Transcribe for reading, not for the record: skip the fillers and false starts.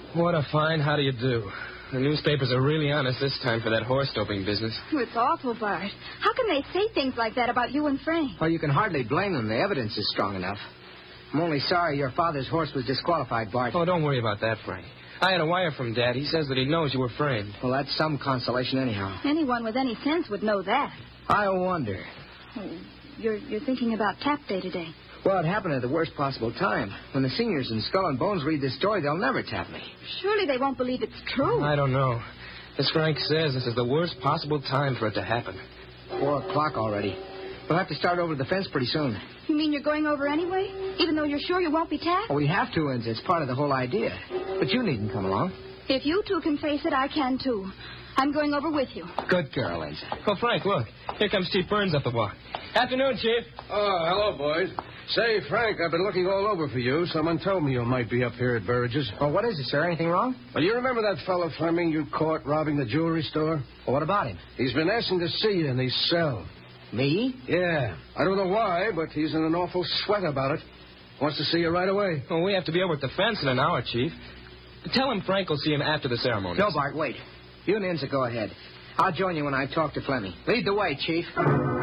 What a find. How do you do? The newspapers are really on us this time for that horse doping business. It's awful, Bart. How can they say things like that about you and Frank? Well, you can hardly blame them. The evidence is strong enough. I'm only sorry your father's horse was disqualified, Bart. Oh, don't worry about that, Frank. I had a wire from Dad. He says that he knows you were framed. Well, that's some consolation anyhow. Anyone with any sense would know that. I wonder. You're thinking about tap day today. Well, it happened at the worst possible time. When the seniors in Skull and Bones read this story, they'll never tap me. Surely they won't believe it's true. I don't know. As Frank says, this is the worst possible time for it to happen. 4 o'clock already. We'll have to start over the fence pretty soon. You mean you're going over anyway? Even though you're sure you won't be tapped? Well, we have to, and it's part of the whole idea. But you needn't come along. If you two can face it, I can too. I'm going over with you. Good girl, Lindsay. Oh, Frank, look. Here comes Chief Burns up the walk. Afternoon, Chief. Oh, hello, boys. Say, Frank, I've been looking all over for you. Someone told me you might be up here at Burridge's. Well, what is it, sir? Anything wrong? Well, you remember that fellow Fleming you caught robbing the jewelry store? Well, what about him? He's been asking to see you in his cell. Me? Yeah. I don't know why, but he's in an awful sweat about it. Wants to see you right away. Well, we have to be over at the fence in an hour, Chief. Tell him Frank will see him after the ceremony. No, Bart, wait. You and Inza go ahead. I'll join you when I talk to Fleming. Lead the way, Chief.